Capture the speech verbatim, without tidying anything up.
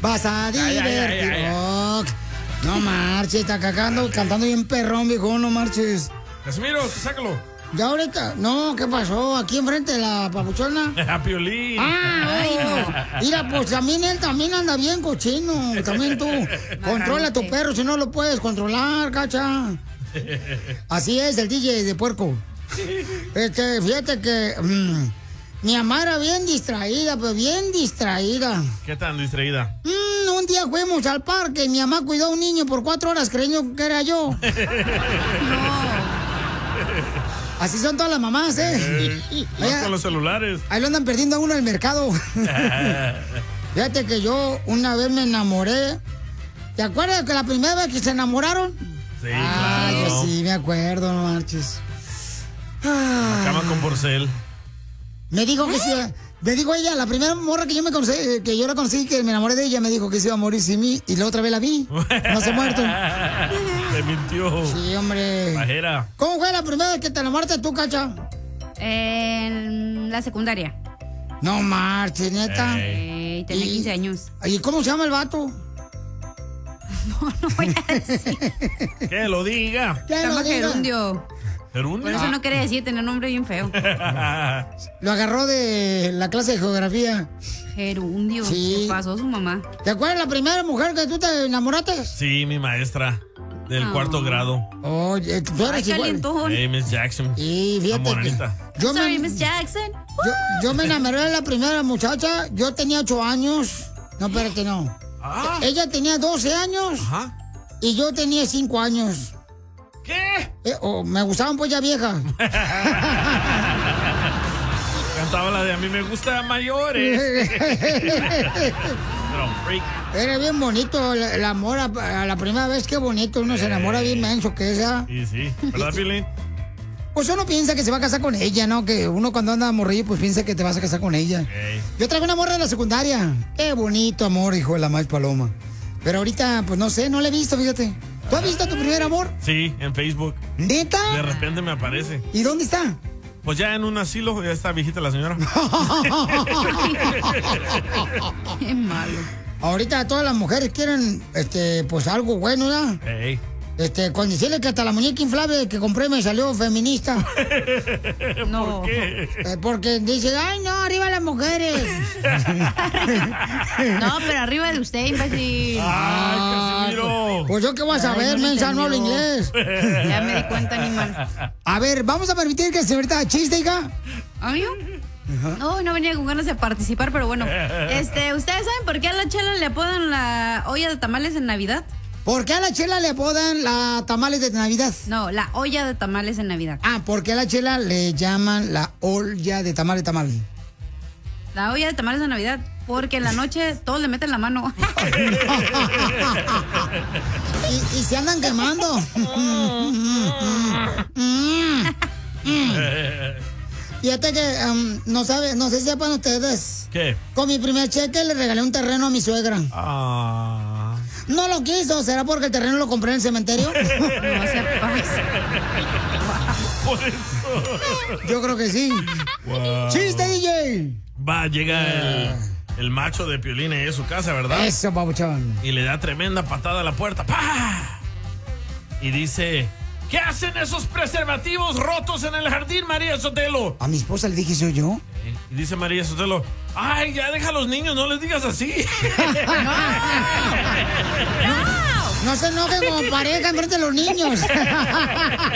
vas a divertir. Ay, ay, ay, ay. No marches, está cagando, cantando bien perrón, viejo, no marches. Casimiro, sácalo. Ya ahorita, no, ¿qué pasó? Aquí enfrente de la papuchona. A Piolín. Ah, ay, no. Mira, pues también él también anda bien cochino. También tú. Controla a tu perro si no lo puedes controlar, cacha. Así es, el D J de puerco. Este, fíjate que mmm, mi mamá era bien distraída, pero bien distraída. ¿Qué tan distraída? Mm, un día fuimos al parque y mi mamá cuidó a un niño por cuatro horas creyendo que era yo. No. Así son todas las mamás, ¿eh? eh Allá, con los celulares. Ahí lo andan perdiendo a uno en el mercado. Fíjate que yo una vez me enamoré. ¿Te acuerdas que la primera vez que se enamoraron? Sí, ah, claro. Yo sí, me acuerdo, no marches. Ah, la cama con porcel. Me dijo que sí. Me dijo ella, la primera morra que yo me conocí, que yo la conocí, que me enamoré de ella, me dijo que se iba a morir sin mí. Y la otra vez la vi. No se ha muerto. Te mintió. Sí, hombre. Bajera. ¿Cómo fue la primera vez que te enamoraste tú, Cacha? En la secundaria. No marches, neta. Eh, tenía quince años. ¿Y cómo se llama el vato? No, no voy a decir. Que lo diga. Se llama Gerundio. ¿Gerundio? Por eso no quería decir, tener un nombre bien feo. Lo agarró de la clase de geografía. Gerundio. Sí. ¿Qué pasó su mamá? ¿Te acuerdas la primera mujer que tú te enamoraste? Sí, mi maestra. Del oh. cuarto grado. Oye, tú eres igual. Hey, Miss Jackson. Y fíjate que yo Sorry, me, Miss Jackson. Yo, yo me enamoré de la primera muchacha. Yo tenía ocho años. No, espérate, no. Ah. Ella tenía doce años. Ajá. Y yo tenía cinco años. ¿Qué? Eh, oh, me gustaban pues ya viejas. Cantaba la de a mí me gusta mayores. Era bien bonito el, el amor a, a la primera vez, qué bonito. Uno eh. se enamora bien menso que esa. Sí, sí. ¿Verdad, Piolín? Pues uno piensa que se va a casar con ella, ¿no? Que uno cuando anda morrillo, pues piensa que te vas a casar con ella. Hey. Yo traigo una morra de la secundaria. Qué bonito amor, hijo de la maíz paloma. Pero ahorita, pues no sé, no la he visto, fíjate. ¿Tú has visto tu primer amor? Sí, en Facebook. ¿Neta? De repente me aparece. ¿Y dónde está? Pues ya en un asilo, ya está viejita la señora. Qué malo. Ahorita todas las mujeres quieren, este, pues algo bueno, ¿no? Hey. Este, con decirle que hasta la muñeca inflable que compré me salió feminista. No. ¿Por qué? Eh, porque dice, ay, no, arriba las mujeres. No, pero arriba de usted, imbécil. Ay, Casimiro. Pues yo qué voy a saber, no mensa, no hablo inglés. Ya me di cuenta, animal. A ver, vamos a permitir que se ahorita chiste, hija. ¿Amigo? Uh-huh. No, no venía con ganas de participar, pero bueno. Este, ¿ustedes saben por qué a la Chela le apodan la olla de tamales en Navidad? ¿Por qué a la Chela le apodan la tamales de Navidad? No, la olla de tamales en Navidad. Ah, ¿por qué a la Chela le llaman la olla de tamal de tamal? La olla de tamales de Navidad, porque en la noche todos le meten la mano. y, y se andan quemando. Fíjate que um, no sabe, no sé si sepan ustedes. ¿Qué? Con mi primer cheque le regalé un terreno a mi suegra. Ah. No lo quiso, ¿será porque el terreno lo compré en el cementerio? No se pasa. Por eso. Yo creo que sí. Wow. ¡Chiste, D J! Va, llega el, el macho de Piolín ahí a su casa, ¿verdad? Eso, babuchón. Y le da tremenda patada a la puerta. ¡Pah! Y dice, ¿qué hacen esos preservativos rotos en el jardín, María Sotelo? A mi esposa le dije, ¿soy yo? Y dice María Sotelo, ay, ya deja a los niños, no les digas así. No, no se enojen como pareja enfrente de los niños.